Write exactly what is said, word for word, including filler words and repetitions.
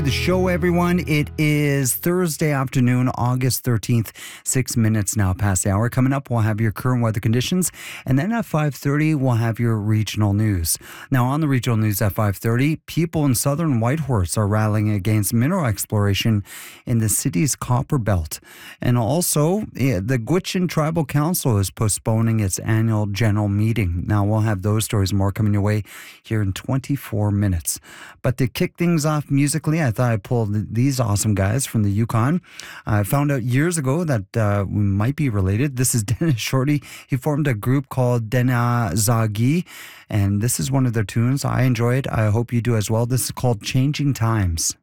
The show, everyone. It is Thursday afternoon, August thirteenth, six minutes now past the hour. Coming up, we'll have your current weather conditions, and then at five thirty, we'll have your regional news. Now, on the regional news at five thirty, people in southern Whitehorse are rallying against mineral exploration in the city's copper belt. And also, eh, the Gwich'in Tribal Council is postponing its annual general meeting. Now, we'll have those stories more coming your way here in twenty-four minutes. But to kick things off musically, I thought I pulled these awesome guys from the Yukon. I found out years ago that uh, we might be related. This is Dennis Shorty. He formed a group called Dena Zagi, and this is one of their tunes. I enjoy it. I hope you do as well. This is called Changing Times.